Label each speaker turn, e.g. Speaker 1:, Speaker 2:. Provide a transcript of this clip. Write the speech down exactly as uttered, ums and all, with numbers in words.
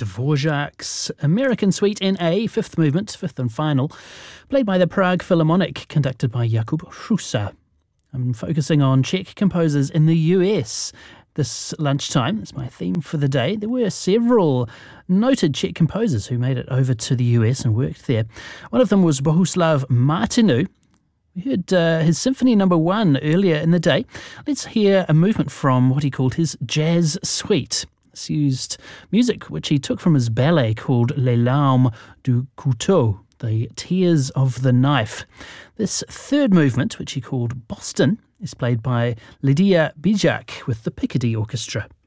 Speaker 1: Dvorak's American Suite in A, fifth movement, fifth and final, played by the Prague Philharmonic, conducted by Jakub Hrusa. I'm focusing on Czech composers in the U S this lunchtime. That's my theme for the day. There were several noted Czech composers who made it over to the U S and worked there. One of them was Bohuslav Martinu. We heard uh, his Symphony Number One earlier in the day. Let's hear a movement from what he called his Jazz Suite. This used music which he took from his ballet called Les Larmes du Couteau, the Tears of the Knife. This third movement, which he called Boston, is played by Lydia Bijak with the Picardy Orchestra.